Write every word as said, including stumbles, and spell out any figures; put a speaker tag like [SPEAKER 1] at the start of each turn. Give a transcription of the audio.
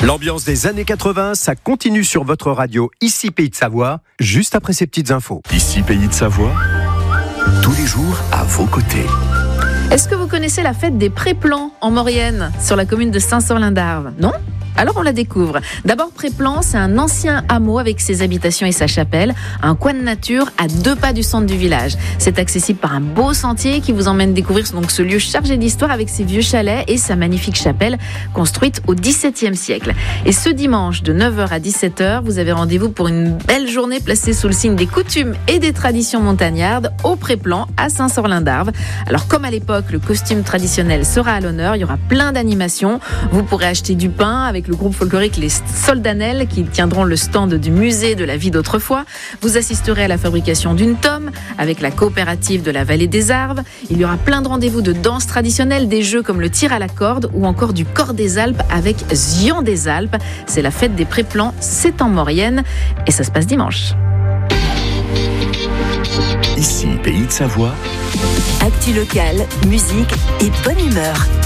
[SPEAKER 1] L'ambiance des années quatre-vingts, ça continue sur votre radio, ici Pays de Savoie, juste après ces petites infos.
[SPEAKER 2] Ici Pays de Savoie, tous les jours à vos côtés.
[SPEAKER 3] Est-ce que vous connaissez la fête des Préplans en Maurienne, sur la commune de Saint-Sorlin-d'Arves ? Non ? Alors on la découvre. D'abord, Préplan, c'est un ancien hameau avec ses habitations et sa chapelle, un coin de nature à deux pas du centre du village. C'est accessible par un beau sentier qui vous emmène découvrir donc ce lieu chargé d'histoire avec ses vieux chalets et sa magnifique chapelle construite au dix-septième siècle. Et ce dimanche de neuf heures à dix-sept heures, vous avez rendez-vous pour une belle journée placée sous le signe des coutumes et des traditions montagnardes au Préplan à Saint-Sorlin-d'Arves. Alors comme à l'époque, le costume traditionnel sera à l'honneur, il y aura plein d'animations. Vous pourrez acheter du pain avec le groupe folklorique Les Soldanelles qui tiendront le stand du musée de la vie d'autrefois. Vous assisterez à la fabrication d'une tome avec la coopérative de la vallée des Arves. Il y aura plein de rendez-vous de danse traditionnelle, des jeux comme le tir à la corde ou encore du corps des Alpes avec Zion des Alpes. C'est la fête des Préplans, c'est en Maurienne et ça se passe dimanche.
[SPEAKER 2] Ici Pays de Savoie.
[SPEAKER 4] Actu locale, musique et bonne humeur.